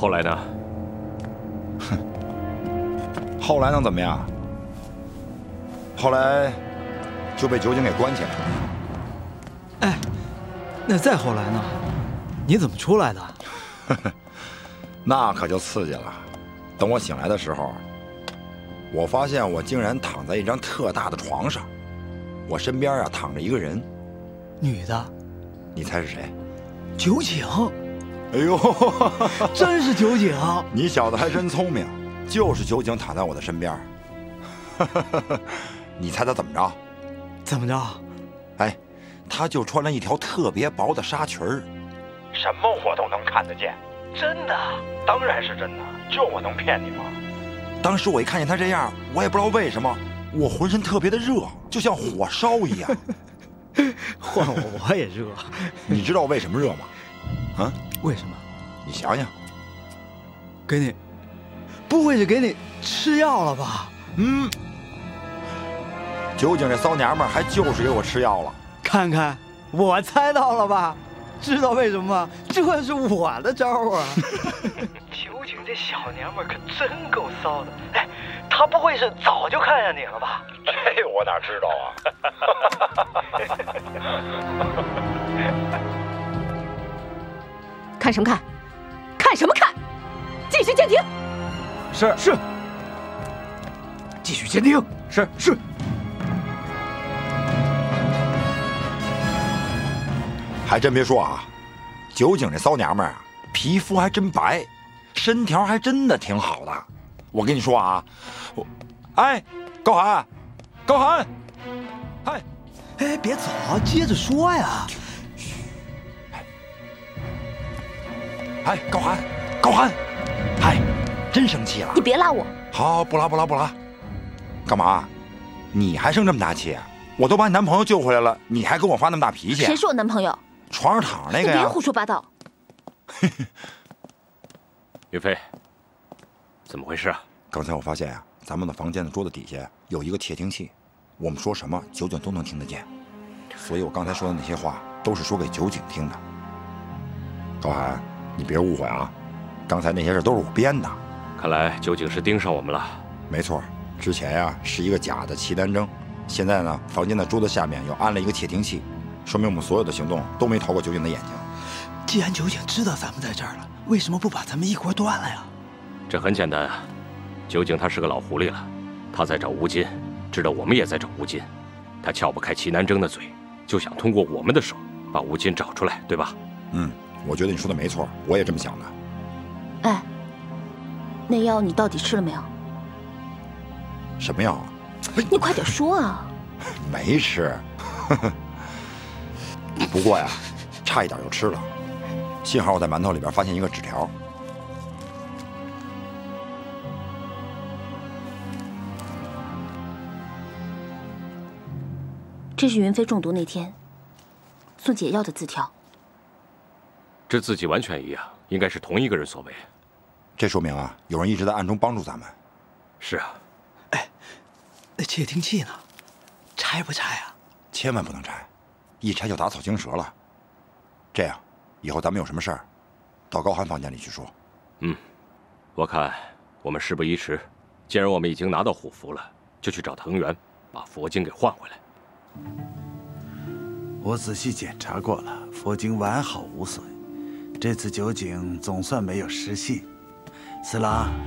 后来呢？ 哼，后来能怎么样？后来就被酒井给关起来了。 哎，那再后来呢？你怎么出来的？ 那可就刺激了。等我醒来的时候，我发现我竟然躺在一张特大的床上，我身边啊躺着一个人， 女的。 你猜是谁？ 酒井。 哎呦， 真是酒井！ 你小子还真聪明，就是酒井躺在我的身边。你猜他怎么着？ 怎么着？ 哎，他就穿了一条特别薄的纱裙儿，什么我都能看得见。 真的？ 当然是真的，这我能骗你吗？当时我一看见他这样，我也不知道为什么，我浑身特别的热，就像火烧一样。 换我也热。 你知道我为什么热吗？啊？ 为什么？ 你想想。 给你，不会是给你吃药了吧？ 嗯。酒井这骚娘们还就是给我吃药了。 看看，我猜到了吧？知道为什么吗？这是我的招啊！酒井这小娘们可真够骚的。哎，她不会是早就看上你了吧？ 这我哪知道啊！ 看什么看？看什么看？继续监听。 是。继续监听。是。 还真别说啊，酒井这骚娘们啊，皮肤还真白，身条还真的挺好的。我跟你说啊，哎，高寒，嗨， 哎，别走，接着说呀。 哎，高寒，哎，真生气了。 你别拉我。 好，不拉。干嘛？你还生这么大气？我都把你男朋友救回来了，你还跟我发那么大脾气？ 谁是我男朋友？ 床上躺着那个呀。 你别胡说八道。 云飞，怎么回事啊？ 刚才我发现呀，咱们的房间的桌子底下有一个窃听器，我们说什么酒井都能听得见，所以我刚才说的那些话都是说给酒井听的。高寒，你别误会啊，刚才那些事都是我编的。 看来酒井是盯上我们了。 没错，之前呀是一个假的契丹征，现在呢房间的桌子下面又安了一个窃听器，说明我们所有的行动都没逃过酒井的眼睛。 既然酒井知道咱们在这儿了，为什么不把咱们一锅端了呀？ 这很简单啊，酒井他是个老狐狸了，他在找吴金，知道我们也在找吴金，他撬不开齐南征的嘴，就想通过我们的手把吴金找出来，对吧？ 嗯，我觉得你说的没错，我也这么想的。 哎，那药你到底吃了没有？ 什么药啊？ 你快点说啊！ 没吃，不过呀，差一点就吃了。幸好我在馒头里边发现一个纸条。 这是云飞中毒那天送解药的字条。 这字迹完全一样，应该是同一个人所为。 这说明啊，有人一直在暗中帮助咱们。 是啊。 哎，那窃听器呢？拆不拆啊？ 千万不能拆，一拆就打草惊蛇了。这样，以后咱们有什么事儿，到高寒房间里去说。 嗯，我看我们事不宜迟，既然我们已经拿到虎符了，就去找藤原，把佛经给换回来。 我仔细检查过了，佛经完好无损。这次酒井总算没有失信。四郎，